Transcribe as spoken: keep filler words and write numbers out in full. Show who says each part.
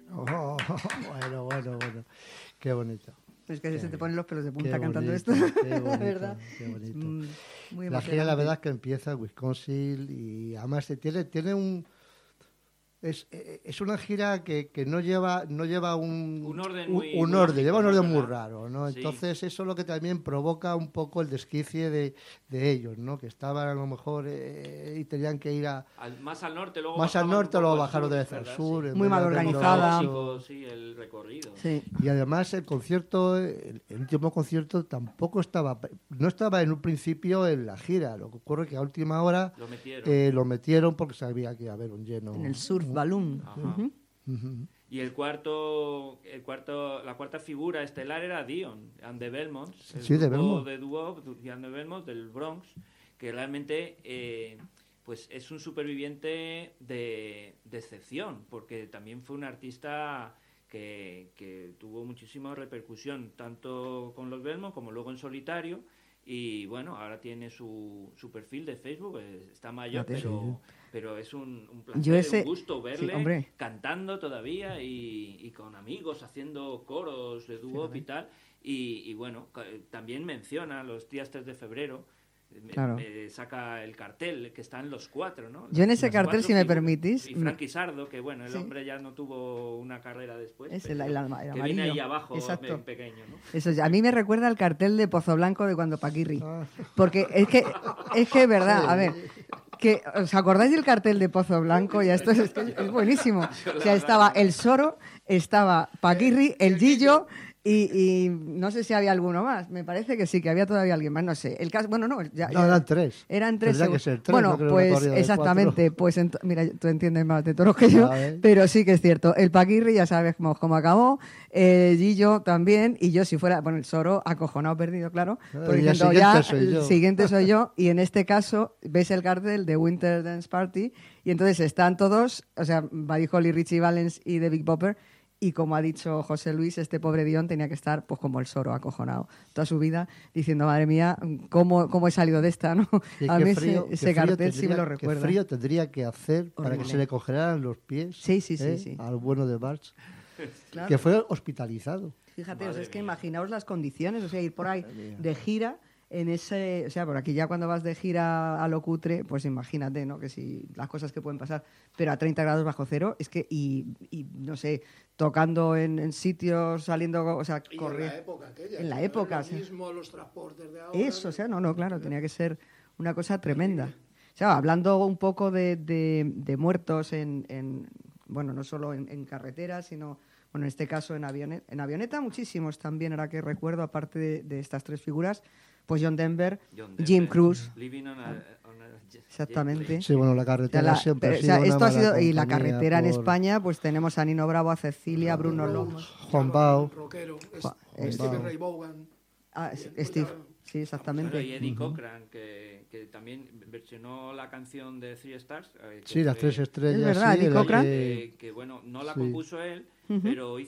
Speaker 1: Oh, bueno, bueno, bueno. Qué bonito.
Speaker 2: Es que
Speaker 1: qué
Speaker 2: se te
Speaker 1: bien.
Speaker 2: ponen los pelos de punta
Speaker 1: Qué
Speaker 2: cantando
Speaker 1: bonito,
Speaker 2: esto.
Speaker 1: Qué bonito,
Speaker 2: ¿Verdad?
Speaker 1: qué bonito.
Speaker 2: Mm, muy
Speaker 1: La gira, la
Speaker 2: emocionante.
Speaker 1: verdad, es que empieza en Wisconsin y además tiene, tiene un... Es, es una gira que, que no lleva no lleva un,
Speaker 3: un orden,
Speaker 1: un,
Speaker 3: muy,
Speaker 1: un
Speaker 3: muy
Speaker 1: orden,
Speaker 3: lógico,
Speaker 1: lleva un
Speaker 3: ¿no?
Speaker 1: orden muy
Speaker 3: ¿Verdad?
Speaker 1: raro, ¿no?
Speaker 3: Sí.
Speaker 1: Entonces eso es lo que también provoca un poco el desquicie de, de ellos, ¿no? Que estaban a lo mejor eh, y tenían que ir a
Speaker 3: Al, más al norte, luego
Speaker 1: más al
Speaker 3: bajaban
Speaker 1: norte,
Speaker 3: un poco
Speaker 1: luego
Speaker 3: al
Speaker 1: bajaron
Speaker 3: sur,
Speaker 1: de vez al
Speaker 3: ¿verdad?
Speaker 1: sur,
Speaker 3: Sí.
Speaker 1: en
Speaker 2: Muy
Speaker 1: vez
Speaker 2: mal
Speaker 1: de hacerlo
Speaker 2: organizada.
Speaker 3: Caótico, sí, el recorrido.
Speaker 2: Sí.
Speaker 1: Y además el concierto, el, el último concierto tampoco estaba, no estaba en un principio en la gira. Lo que ocurre es que a última hora
Speaker 3: Lo metieron.
Speaker 1: eh, lo metieron porque sabía que iba a haber un lleno.
Speaker 2: En el Surf Balloon.
Speaker 3: Ajá.
Speaker 2: Ujú.
Speaker 1: Ujú.
Speaker 3: Y el cuarto, el cuarto, la cuarta figura estelar era Dion, and the Belmonts, el
Speaker 1: Sí, de
Speaker 3: grupo
Speaker 1: Belmont.
Speaker 3: de dúo The and the Belmonts del Bronx, que realmente eh, pues es un superviviente de, de excepción, porque también fue un artista que, que tuvo muchísima repercusión, tanto con los Belmont como luego en solitario. Y bueno, ahora tiene su, su perfil de Facebook, eh, está mayor,
Speaker 2: Fíjate.
Speaker 3: pero, pero es un, un placer,
Speaker 2: Yo ese-
Speaker 3: un gusto verle
Speaker 2: sí, hombre.
Speaker 3: cantando todavía y, y con amigos haciendo coros de dúo y tal. Y, y bueno, ca- también menciona los días tres de febrero, me-
Speaker 2: Claro.
Speaker 3: me saca el cartel que están los cuatro, ¿no?
Speaker 2: Yo en ese
Speaker 3: Las
Speaker 2: cartel,
Speaker 3: cuatro
Speaker 2: si me
Speaker 3: figuras.
Speaker 2: permitís,
Speaker 3: Y Frankie Sardo, que bueno, el
Speaker 2: Sí.
Speaker 3: hombre ya no tuvo una carrera después.
Speaker 2: Es el-
Speaker 3: pero
Speaker 2: el alma- el
Speaker 3: que viene
Speaker 2: amarillo.
Speaker 3: ahí abajo
Speaker 2: Exacto.
Speaker 3: en pequeño, ¿no?
Speaker 2: Eso ya, a mí me recuerda al cartel de Pozo Blanco de cuando Paquirri.
Speaker 1: Ah.
Speaker 2: Porque es que, es que, verdad, a ver, que, ¿os acordáis del cartel de Pozo Blanco? Ya esto es, es, que es buenísimo. O sea, estaba el Soro, estaba Paquirri, el Gillo y, y no sé si había alguno más. Me parece que sí, que había todavía alguien más, no sé. El caso, bueno, no, ya,
Speaker 1: No,
Speaker 2: ya-
Speaker 1: eran tres.
Speaker 2: Eran tres.
Speaker 1: Tendría que
Speaker 2: seguro.
Speaker 1: ser tres,
Speaker 2: bueno,
Speaker 1: no creo que
Speaker 2: pues
Speaker 1: corrida de
Speaker 2: exactamente.
Speaker 1: cuatro.
Speaker 2: Pues ent- mira, tú entiendes más de toros que yo,
Speaker 1: A ver.
Speaker 2: pero sí que es cierto. El Paquirri ya sabes cómo, cómo acabó, eh, Gillo también, y yo si fuera, bueno, el Soro acojonado perdido, claro.
Speaker 1: Ah,
Speaker 2: Porque
Speaker 1: y el
Speaker 2: diciendo,
Speaker 1: siguiente
Speaker 2: ya,
Speaker 1: soy
Speaker 2: el
Speaker 1: yo.
Speaker 2: siguiente soy yo, y en este caso ves el cartel de Winter Dance Party, y entonces están todos, o sea, Buddy Holly, Richie Valens y The Big Bopper. Y como ha dicho José Luis, este pobre Dion tenía que estar pues como el Soro, acojonado toda su vida, diciendo, madre mía, ¿cómo, cómo he salido de esta? ¿no?
Speaker 1: Y
Speaker 2: A
Speaker 1: qué
Speaker 2: mí
Speaker 1: frío-
Speaker 2: ese,
Speaker 1: qué
Speaker 2: ese
Speaker 1: frío
Speaker 2: cartel sí me
Speaker 1: tendría-
Speaker 2: lo
Speaker 1: qué
Speaker 2: recuerda.
Speaker 1: frío tendría que hacer para que
Speaker 2: Horrible.
Speaker 1: se le congelaran los pies
Speaker 2: Sí, sí, sí,
Speaker 1: ¿eh?
Speaker 2: sí.
Speaker 1: al bueno de Barts,
Speaker 2: Claro.
Speaker 1: que fue hospitalizado.
Speaker 2: Fíjate, o sea,
Speaker 3: Madre
Speaker 2: es que
Speaker 3: mía.
Speaker 2: imaginaos las condiciones, o sea, ir por ahí
Speaker 1: Madre mía.
Speaker 2: de gira en ese, o sea, por aquí ya cuando vas de gira a lo cutre, pues imagínate, ¿no? Que si las cosas que pueden pasar, pero a treinta grados bajo cero, es que, y, y no sé, tocando en, en sitios, saliendo, o sea,
Speaker 4: Y en la
Speaker 2: corriendo.
Speaker 4: época aquella.
Speaker 2: En la
Speaker 4: que no
Speaker 2: época,
Speaker 4: es
Speaker 2: sí.
Speaker 4: lo mismo los transportes de ahora.
Speaker 2: Eso, o sea, no, no, claro, tenía que ser una cosa tremenda. O sea, hablando un poco de, de- de muertos en, en, bueno, no solo en, en carreteras, sino, bueno, en este caso en avioneta, en avioneta muchísimos también, ahora que recuerdo, aparte de, de estas tres figuras, pues John Denver,
Speaker 3: John
Speaker 2: Jim
Speaker 3: Denver,
Speaker 2: Cruz,
Speaker 3: Living on a, on a jet-
Speaker 2: exactamente.
Speaker 1: Sí, bueno, la
Speaker 2: O sea,
Speaker 1: carretera
Speaker 2: la-
Speaker 1: siempre
Speaker 2: pero,
Speaker 1: ha
Speaker 2: o
Speaker 1: sido
Speaker 2: sea,
Speaker 1: una
Speaker 2: esto ha
Speaker 1: mala
Speaker 2: sido, y la
Speaker 1: compañía
Speaker 2: carretera en
Speaker 1: por
Speaker 2: España, pues tenemos a Nino Bravo, a Cecilia, a Bruno
Speaker 4: Rose,
Speaker 2: Lomos,
Speaker 1: Juan
Speaker 4: Jan
Speaker 1: Bao.
Speaker 4: Rockero, es-
Speaker 2: Juan-
Speaker 4: Stephen
Speaker 1: Bao.
Speaker 4: Ray Vaughan.
Speaker 2: a
Speaker 4: Bien, pues
Speaker 2: Steve,
Speaker 4: ya-
Speaker 2: sí, exactamente.
Speaker 3: Bueno, y Eddie Cochran, que, que también versionó la canción de Three Stars. eh, que
Speaker 1: Sí, las
Speaker 3: fue-
Speaker 1: tres estrellas.
Speaker 2: Es verdad,
Speaker 1: sí,
Speaker 2: Eddie
Speaker 1: en la
Speaker 2: Cochran.
Speaker 1: que-
Speaker 3: que, que, bueno, no la
Speaker 1: Sí.
Speaker 3: compuso él,
Speaker 2: Ujú.
Speaker 3: pero hizo